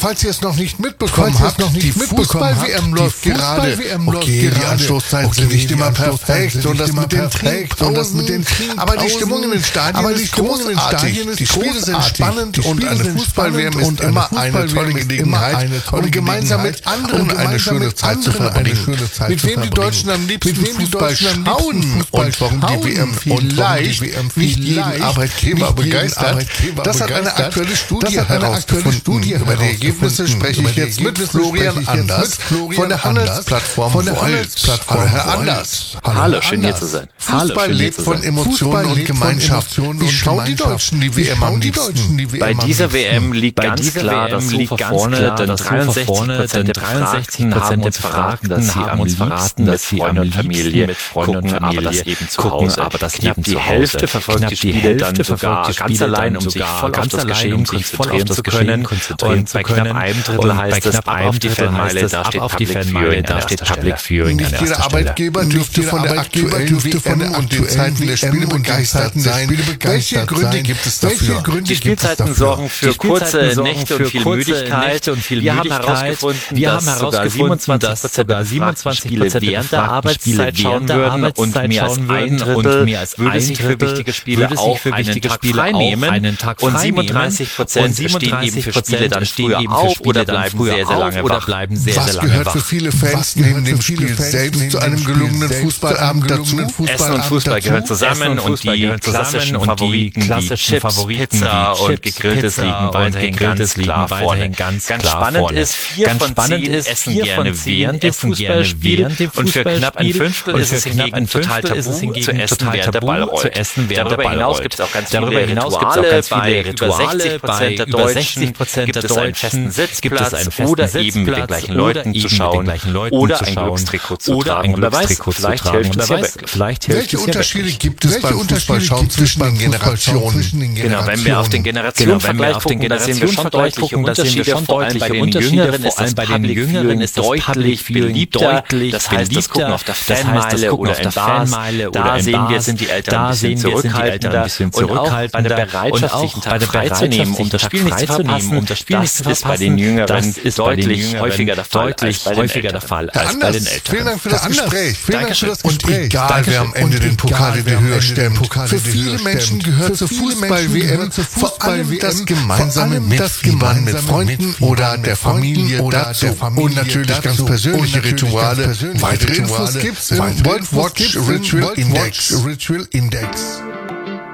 falls ihr es noch nicht mitbekommen habt, die Fußball-WM läuft gerade. Okay, die Anstoßzeiten sind nicht immer perfekt und das mit den Trinkpausen. Aber die Stimmung in den Stadien ist großartig. Die Spiele sind spannend und eine Fußball-WM ist immer eine tolle Gelegenheit, um gemeinsam mit anderen eine schöne Zeit zu verbringen. Mit wem die Deutschen am liebsten Fußball schauen und warum die WM vielleicht nicht jeden Arbeitgeber begeistert, das hat eine aktuelle Studie herausgefunden. Über die Ergebnisse spreche ich jetzt mit Florian Anders von der Handelsplattform Volt. Hallo Herr Anders. Hallo, schön hier zu sein. Fußball lebt von Emotionen und Gemeinschaft. Wie schauen die Deutschen die WM am liebsten? Bei dieser WM liegt ganz klar das Sofa vorne, denn 63% der Befragten haben uns verraten, dass sie am liebsten mit Freunden und Familie aber das eben zu Hause. Knapp die Hälfte verfolgt die Spiele dann sogar ganz allein, um sich voll auf das Geschehen konzentrieren zu können. Und bei knapp einem Drittel heißt es ab auf die Fanmeile, da steht Public Viewing an erster Stelle. Nicht jeder Arbeitgeber dürfte von der aktuellen WM und den Zeiten der Spiele begeistert sein. Welche Gründe gibt es dafür? Die Spielzeiten sorgen für kurze Nächte und viel Müdigkeit. Wir haben herausgefunden, dass sogar 27% der Spiele während der Arbeitszeit schauen würden und mehr als ein Drittel würde sich für wichtige Spiele auch einen Tag frei nehmen. Und 37% stehen eben für Spiele dann früher auf oder bleiben sehr, sehr lange wach. Was gehört für viele Fans neben dem Spiel selbst zu einem gelungenen Fußballabend dazu? Essen und Fußball gehören zusammen und die klassischen Favoriten wie Chips, Pizza und gegrilltes liegen weiterhin ganz klar vorne. Ganz spannend ist, 4 von 10 essen gerne während dem Fußballspiel und für knapp ein Fünftel ist es hingegen total tabu zu essen, während der Ball rollt. Darüber hinaus gibt es auch ganz viele Rituale. Bei über 60% der Deutschen gibt es einen festen Sitzplatz oder eben mit den gleichen Leuten zu schauen oder ein Glückstrikot zu tragen. Und wer weiß, vielleicht hilft es ja wirklich. Welche Unterschiede gibt es beim Fußballschauen zwischen den Generationen? Genau, wenn wir auf den Generationenvergleich gucken, da sehen wir schon deutliche Unterschiede. Vor allem bei den Jüngeren ist das Public beliebter. Das heißt, das Gucken auf der Fanmeile oder in Bars, da sehen wir, sind die Eltern ein bisschen zurückhaltender. Und auch bei der Bereitschaft, sich einen Tag freizunehmen, um das Spiel nicht zu verpassen, das ist bei den Jüngeren deutlich häufiger der Fall als bei den Älteren. Vielen Dank für das Gespräch. Und egal, wer am Ende den Pokal in die Höhe stemmt, für viele Menschen gehört zur Fußball-WM vor allem das gemeinsame Mitfiebern mit Freunden oder der Familie dazu. Und natürlich ganz persönliche Rituale. Weitere Infos gibt's im World Watch Ritual Index.